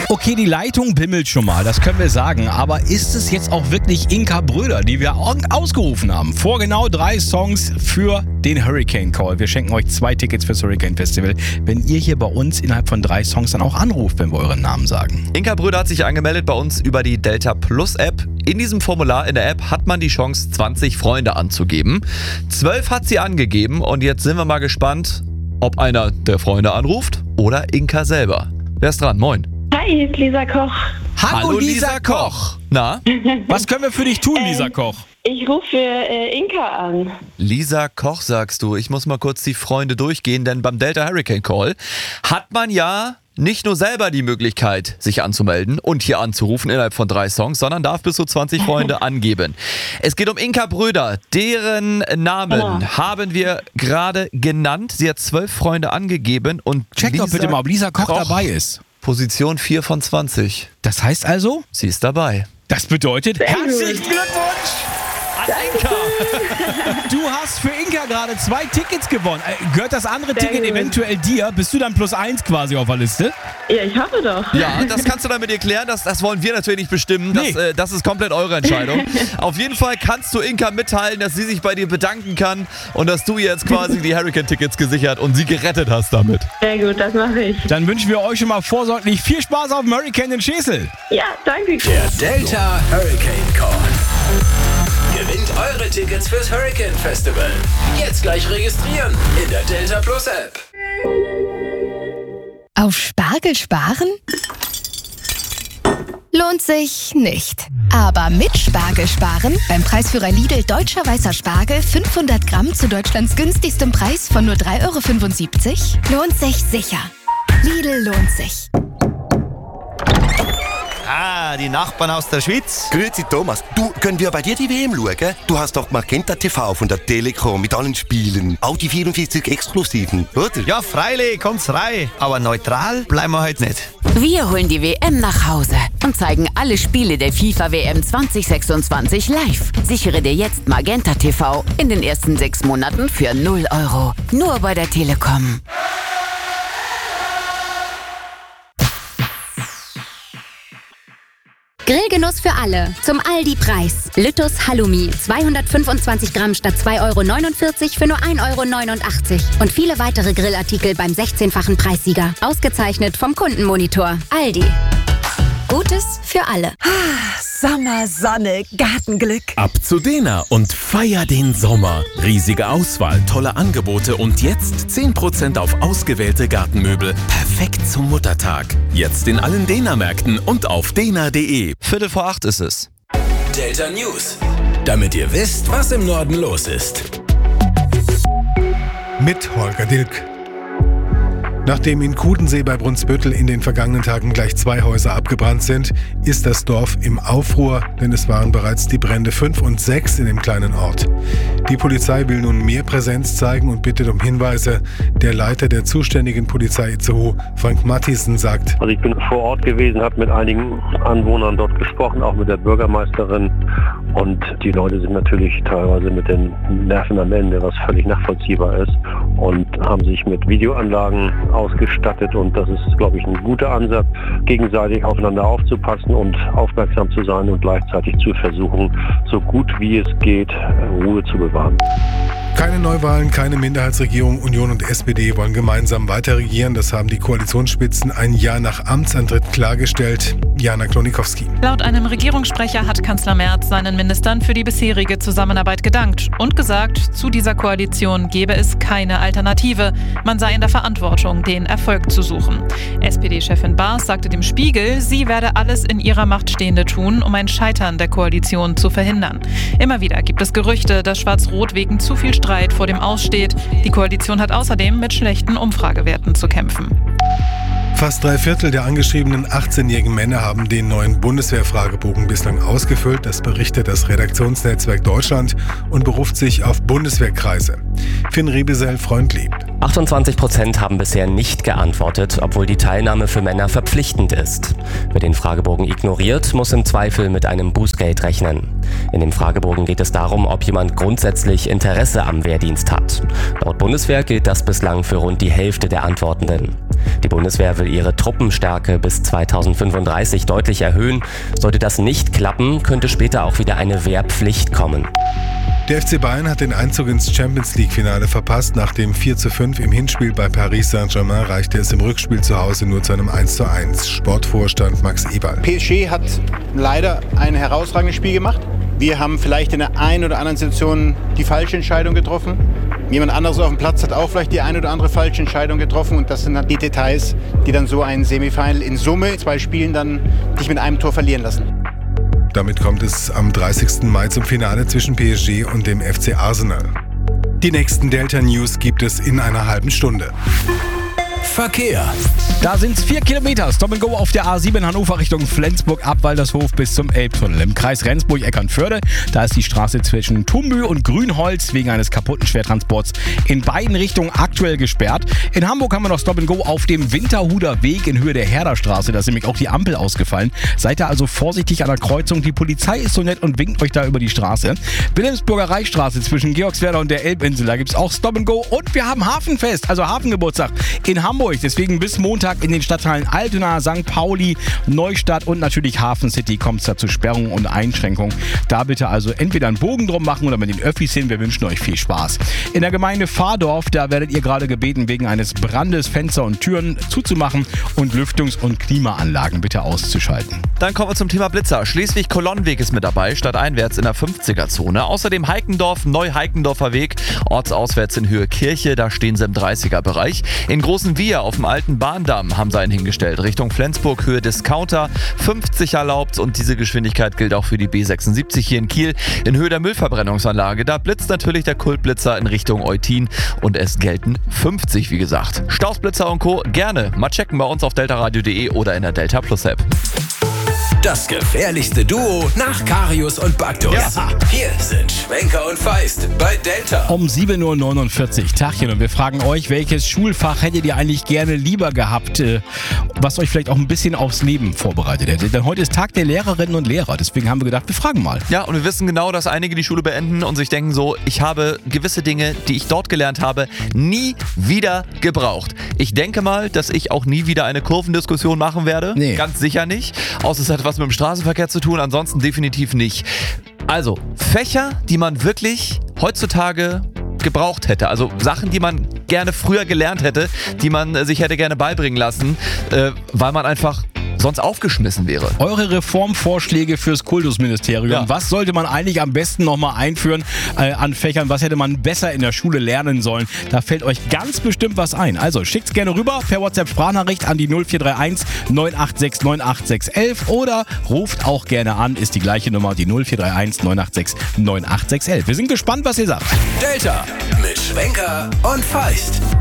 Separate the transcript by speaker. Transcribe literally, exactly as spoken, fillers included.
Speaker 1: Okay, die Leitung bimmelt schon mal, das können wir sagen. Aber ist es jetzt auch wirklich Inka Bröder, die wir ausgerufen haben? Vor genau drei Songs für den Hurricane Call. Wir schenken euch zwei Tickets fürs Hurricane Festival, wenn ihr hier bei uns innerhalb von drei Songs dann auch anruft, wenn wir euren Namen sagen.
Speaker 2: Inka Bröder hat sich angemeldet bei uns über die Delta Plus App. In diesem Formular in der App hat man die Chance, zwanzig Freunde anzugeben. zwölf hat sie angegeben und jetzt sind wir mal gespannt, ob einer der Freunde anruft oder Inka selber. Wer ist dran? Moin.
Speaker 3: Hi, hier ist Lisa Koch.
Speaker 1: Hallo, Hallo Lisa Koch. Na, was können wir für dich tun, Lisa Koch?
Speaker 3: Ich rufe für äh, Inka an.
Speaker 2: Lisa Koch, sagst du. Ich muss mal kurz die Freunde durchgehen, denn beim Delta Hurricane Call hat man ja nicht nur selber die Möglichkeit, sich anzumelden und hier anzurufen innerhalb von drei Songs, sondern darf bis zu zwanzig Freunde angeben. Es geht um Inka Bröder. Deren Namen ja. haben wir gerade genannt. Sie hat zwölf Freunde angegeben und
Speaker 1: check
Speaker 2: Lisa
Speaker 1: doch bitte mal, ob Lisa Koch, Koch dabei ist.
Speaker 2: Position vier von zwanzig.
Speaker 1: Das heißt also?
Speaker 2: Sie ist dabei.
Speaker 1: Das bedeutet, herzlichen Glückwunsch an Inka. Du hast für Inka gerade zwei Tickets gewonnen. Gehört das andere Sehr Ticket gut. eventuell dir? Bist du dann plus eins quasi auf der Liste?
Speaker 3: Ja, ich hoffe doch.
Speaker 2: Ja, das kannst du dann mit ihr klären. Das, das wollen wir natürlich nicht bestimmen. Das, nee. äh, das ist komplett eure Entscheidung. Auf jeden Fall kannst du Inka mitteilen, dass sie sich bei dir bedanken kann und dass du jetzt quasi die Hurricane-Tickets gesichert und sie gerettet hast damit.
Speaker 3: Sehr gut, das mache ich.
Speaker 1: Dann wünschen wir euch schon mal vorsorglich viel Spaß auf dem Hurricane in Schesel.
Speaker 3: Ja, danke.
Speaker 4: Der Delta Hurricane Call. Gewinnt eure Tickets fürs Hurricane Festival. Jetzt gleich registrieren in der Delta Plus App.
Speaker 5: Auf Spargel sparen? Lohnt sich nicht. Aber mit Spargel sparen, beim Preisführer Lidl Deutscher Weißer Spargel fünfhundert Gramm zu Deutschlands günstigstem Preis von nur drei Euro fünfundsiebzig, lohnt sich sicher. Lidl lohnt sich.
Speaker 6: Ah, die Nachbarn aus der Schweiz.
Speaker 7: Grüezi Thomas, du, können wir bei dir die W M schauen? Du hast doch Magenta T V von der Telekom mit allen Spielen. Auch die vierundvierzig Exklusiven, oder?
Speaker 6: Ja, freilich, kommt's rein. Aber neutral bleiben wir heute nicht.
Speaker 8: Wir holen die W M nach Hause und zeigen alle Spiele der FIFA W M zwanzig sechsundzwanzig live. Sichere dir jetzt Magenta T V in den ersten sechs Monaten für null Euro. Nur bei der Telekom.
Speaker 9: Grillgenuss für alle. Zum Aldi-Preis. Lüttus Halloumi. zweihundertfünfundzwanzig Gramm statt zwei Euro neunundvierzig für nur ein Euro neunundachtzig. Und viele weitere Grillartikel beim sechzehnfachen Preissieger. Ausgezeichnet vom Kundenmonitor. Aldi. Gutes für alle.
Speaker 10: Sommer, Sonne, Gartenglück.
Speaker 11: Ab zu Dena und feier den Sommer. Riesige Auswahl, tolle Angebote und jetzt zehn Prozent auf ausgewählte Gartenmöbel. Perfekt zum Muttertag. Jetzt in allen Dena-Märkten und auf dena punkt de.
Speaker 2: Viertel vor acht ist es.
Speaker 4: Delta News. Damit ihr wisst, was im Norden los ist.
Speaker 12: Mit Holger Dilk. Nachdem in Kudensee bei Brunsbüttel in den vergangenen Tagen gleich zwei Häuser abgebrannt sind, ist das Dorf im Aufruhr, denn es waren bereits die Brände fünf und sechs in dem kleinen Ort. Die Polizei will nun mehr Präsenz zeigen und bittet um Hinweise. Der Leiter der zuständigen Polizei Itzehoe, Frank Mathiesen, sagt:
Speaker 13: Also ich bin vor Ort gewesen, habe mit einigen Anwohnern dort gesprochen, auch mit der Bürgermeisterin. Und die Leute sind natürlich teilweise mit den Nerven am Ende, was völlig nachvollziehbar ist. Und haben sich mit Videoanlagen ausgestattet. Und das ist, glaube ich, ein guter Ansatz, gegenseitig aufeinander aufzupassen und aufmerksam zu sein und gleichzeitig zu versuchen, so gut wie es geht, Ruhe zu bewahren.
Speaker 12: Keine Neuwahlen, keine Minderheitsregierung. Union und S P D wollen gemeinsam weiter regieren. Das haben die Koalitionsspitzen ein Jahr nach Amtsantritt klargestellt. Jana Klonikowski.
Speaker 14: Laut einem Regierungssprecher hat Kanzler Merz seinen Ministern für die bisherige Zusammenarbeit gedankt und gesagt, zu dieser Koalition gebe es keine Alternative. Man sei in der Verantwortung, den Erfolg zu suchen. S P D-Chefin Baas sagte dem Spiegel, sie werde alles in ihrer Macht Stehende tun, um ein Scheitern der Koalition zu verhindern. Immer wieder gibt es Gerüchte, dass Schwarz-Rot wegen zu viel Streit vor dem Aus steht. Die Koalition hat außerdem mit schlechten Umfragewerten zu kämpfen.
Speaker 12: Fast drei Viertel der angeschriebenen achtzehnjährigen Männer haben den neuen Bundeswehr-Fragebogen bislang ausgefüllt. Das berichtet das Redaktionsnetzwerk Deutschland und beruft sich auf Bundeswehrkreise. Finn Riebesell, Freundlieb.
Speaker 15: achtundzwanzig Prozent haben bisher nicht geantwortet, obwohl die Teilnahme für Männer verpflichtend ist. Wer den Fragebogen ignoriert, muss im Zweifel mit einem Bußgeld rechnen. In dem Fragebogen geht es darum, ob jemand grundsätzlich Interesse am Wehrdienst hat. Laut Bundeswehr gilt das bislang für rund die Hälfte der Antwortenden. Die Bundeswehr will ihre Truppenstärke bis zweitausendfünfunddreißig deutlich erhöhen. Sollte das nicht klappen, könnte später auch wieder eine Wehrpflicht kommen.
Speaker 12: Der F C Bayern hat den Einzug ins Champions-League-Finale verpasst. Nach dem vier zu fünf im Hinspiel bei Paris Saint-Germain reichte es im Rückspiel zu Hause nur zu einem eins zu eins. Sportvorstand Max Eberl.
Speaker 16: P S G hat leider ein herausragendes Spiel gemacht. Wir haben vielleicht in der einen oder anderen Situation die falsche Entscheidung getroffen. Jemand anderes auf dem Platz hat auch vielleicht die eine oder andere falsche Entscheidung getroffen. Und das sind dann die Details, die dann so ein Semifinal in Summe in zwei Spielen dann dich mit einem Tor verlieren lassen.
Speaker 12: Damit kommt es am dreißigsten Mai zum Finale zwischen P S G und dem F C Arsenal. Die nächsten Delta-News gibt es in einer halben Stunde.
Speaker 4: Verkehr.
Speaker 1: Da sind es vier Kilometer. Stop and Go auf der A sieben Hannover Richtung Flensburg ab Waldershof bis zum Elbtunnel. Im Kreis Rendsburg-Eckernförde, da ist die Straße zwischen Tumbü und Grünholz wegen eines kaputten Schwertransports in beiden Richtungen aktuell gesperrt. In Hamburg haben wir noch Stop and Go auf dem Winterhuder Weg in Höhe der Herderstraße. Da ist nämlich auch die Ampel ausgefallen. Seid da also vorsichtig an der Kreuzung. Die Polizei ist so nett und winkt euch da über die Straße. Wilhelmsburger Reichsstraße zwischen Georgswerder und der Elbinsel. Da gibt es auch Stop and Go. Und wir haben Hafenfest, also Hafengeburtstag in Hamburg. Deswegen bis Montag in den Stadtteilen Altona, Sankt Pauli, Neustadt und natürlich Hafen City kommt es da zu Sperrungen und Einschränkungen. Da bitte also entweder einen Bogen drum machen oder mit den Öffis hin. Wir wünschen euch viel Spaß. In der Gemeinde Fahrdorf, da werdet ihr gerade gebeten, wegen eines Brandes Fenster und Türen zuzumachen und Lüftungs- und Klimaanlagen bitte auszuschalten.
Speaker 2: Dann kommen wir zum Thema Blitzer. Schleswig-Kolonnenweg ist mit dabei, stadteinwärts in der fünfziger-Zone. Außerdem Heikendorf, Neu-Heikendorfer Weg, ortsauswärts in Höhe Kirche, da stehen sie im dreißiger-Bereich. In Großen Wier auf dem alten Bahndamm haben sie einen hingestellt. Richtung Flensburg, Höhe Discounter, fünfzig erlaubt und diese Geschwindigkeit gilt auch für die B sechsundsiebzig hier in Kiel. In Höhe der Müllverbrennungsanlage, da blitzt natürlich der Kultblitzer in Richtung Eutin und es gelten fünfzig, wie gesagt. Stausblitzer und Co. gerne mal checken bei uns auf deltaradio punkt de oder in der Delta Plus App.
Speaker 4: Das gefährlichste Duo nach Karius und Baktus. Ja. Hier sind Schwenker und Feist bei Delta.
Speaker 1: Um sieben Uhr neunundvierzig, Tagchen, und wir fragen euch, welches Schulfach hättet ihr eigentlich gerne lieber gehabt, was euch vielleicht auch ein bisschen aufs Leben vorbereitet hätte. Denn heute ist Tag der Lehrerinnen und Lehrer, deswegen haben wir gedacht, wir fragen mal.
Speaker 2: Ja, und wir wissen genau, dass einige die Schule beenden und sich denken so, ich habe gewisse Dinge, die ich dort gelernt habe, nie wieder gebraucht. Ich denke mal, dass ich auch nie wieder eine Kurvendiskussion machen werde.
Speaker 1: Nee.
Speaker 2: Ganz sicher nicht. Außer es hat was mit dem Straßenverkehr zu tun, ansonsten definitiv nicht. Also, Fächer, die man wirklich heutzutage gebraucht hätte. Also Sachen, die man gerne früher gelernt hätte, die man sich hätte gerne beibringen lassen, äh, weil man einfach sonst aufgeschmissen wäre.
Speaker 1: Eure Reformvorschläge fürs Kultusministerium. Ja. Was sollte man eigentlich am besten nochmal einführen äh, an Fächern? Was hätte man besser in der Schule lernen sollen? Da fällt euch ganz bestimmt was ein. Also schickt's gerne rüber per WhatsApp-Sprachnachricht an die null vier drei eins neun acht sechs neun acht sechs elf oder ruft auch gerne an, ist die gleiche Nummer, die null vier drei eins neun acht sechs neun acht sechs elf. Wir sind gespannt, was ihr sagt.
Speaker 4: Delta mit Schwenker und Feist.